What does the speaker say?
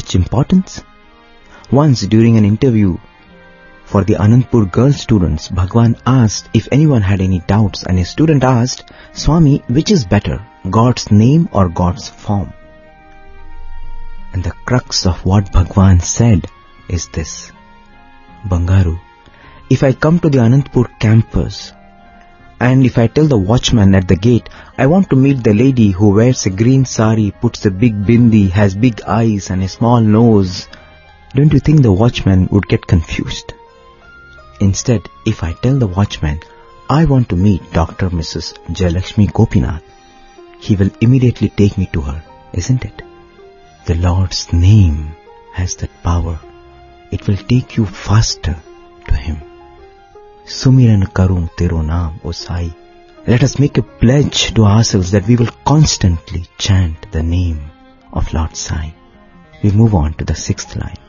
such importance? Once during an interview for the Anandpur girl students, Bhagwan asked if anyone had any doubts, and a student asked, "Swami, which is better, God's name or God's form?" And the crux of what Bhagwan said is this: Bangaru, if I come to the Anandpur campus and if I tell the watchman at the gate, I want to meet the lady who wears a green sari, puts a big bindi, has big eyes and a small nose, don't you think the watchman would get confused? Instead, if I tell the watchman, I want to meet Dr. Mrs. Jayalakshmi Gopinath, he will immediately take me to her, isn't it? The Lord's name has that power. It will take you faster to Him. Sumiran karun tero naam, O Sai. Let us make a pledge to ourselves that we will constantly chant the name of Lord Sai. We move on to the 6th line.